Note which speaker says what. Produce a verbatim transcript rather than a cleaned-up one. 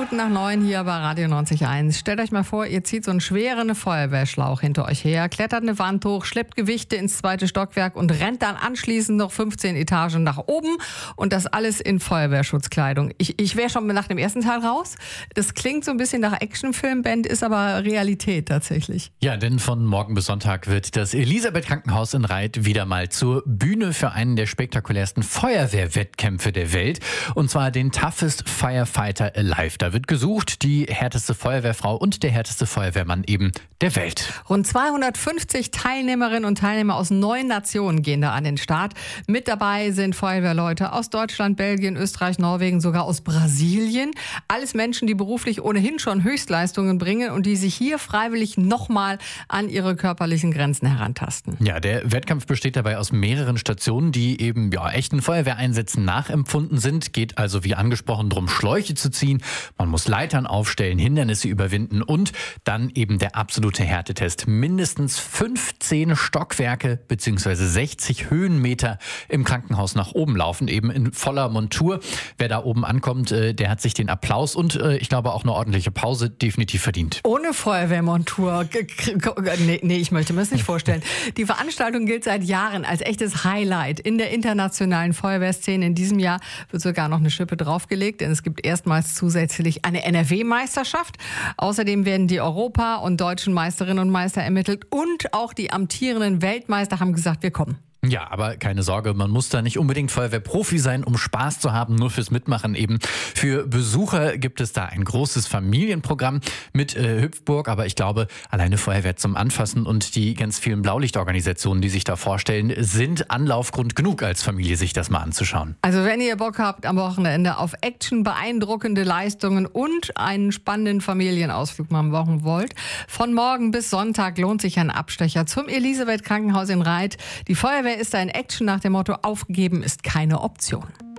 Speaker 1: Minuten nach neun hier bei Radio neunzig Komma eins. Stellt euch mal vor, ihr zieht so einen schweren Feuerwehrschlauch hinter euch her, klettert eine Wand hoch, schleppt Gewichte ins zweite Stockwerk und rennt dann anschließend noch fünfzehn Etagen nach oben und das alles in Feuerwehrschutzkleidung. Ich, ich wäre schon nach dem ersten Teil raus. Das klingt so ein bisschen nach Actionfilmband, ist aber Realität tatsächlich.
Speaker 2: Ja, denn von morgen bis Sonntag wird das Elisabeth-Krankenhaus in Reit wieder mal zur Bühne für einen der spektakulärsten Feuerwehrwettkämpfe der Welt. Und zwar den Toughest Firefighter Alive. Da wird gesucht, die härteste Feuerwehrfrau und der härteste Feuerwehrmann eben der Welt.
Speaker 1: Rund zweihundertfünfzig Teilnehmerinnen und Teilnehmer aus neun Nationen gehen da an den Start. Mit dabei sind Feuerwehrleute aus Deutschland, Belgien, Österreich, Norwegen, sogar aus Brasilien. Alles Menschen, die beruflich ohnehin schon Höchstleistungen bringen und die sich hier freiwillig nochmal an ihre körperlichen Grenzen herantasten.
Speaker 2: Ja, der Wettkampf besteht dabei aus mehreren Stationen, die eben ja, echten Feuerwehreinsätzen nachempfunden sind. Geht also wie angesprochen darum, Schläuche zu ziehen. Man muss Leitern aufstellen, Hindernisse überwinden und dann eben der absolute Härtetest. Mindestens fünfzehn Stockwerke bzw. sechzig Höhenmeter im Krankenhaus nach oben laufen, eben in voller Montur. Wer da oben ankommt, der hat sich den Applaus und ich glaube auch eine ordentliche Pause definitiv verdient.
Speaker 1: Ohne Feuerwehrmontur? Nee, nee, ich möchte mir das nicht vorstellen. Die Veranstaltung gilt seit Jahren als echtes Highlight in der internationalen Feuerwehrszene. In diesem Jahr wird sogar noch eine Schippe draufgelegt, denn es gibt erstmals zusätzlich eine N R W-Meisterschaft. Außerdem werden die Europa- und deutschen Meisterinnen und Meister ermittelt und auch die amtierenden Weltmeister haben gesagt, wir kommen.
Speaker 2: Ja, aber keine Sorge, man muss da nicht unbedingt Feuerwehrprofi sein, um Spaß zu haben, nur fürs Mitmachen eben. Für Besucher gibt es da ein großes Familienprogramm mit äh, Hüpfburg, aber ich glaube, alleine Feuerwehr zum Anfassen und die ganz vielen Blaulichtorganisationen, die sich da vorstellen, sind Anlaufgrund genug als Familie, sich das mal anzuschauen.
Speaker 1: Also wenn ihr Bock habt am Wochenende auf Action, beeindruckende Leistungen und einen spannenden Familienausflug machen wollt, von morgen bis Sonntag lohnt sich ein Abstecher zum Elisabeth-Krankenhaus in Reit. Die Feuerwehr ist da in Action nach dem Motto, aufgeben ist keine Option.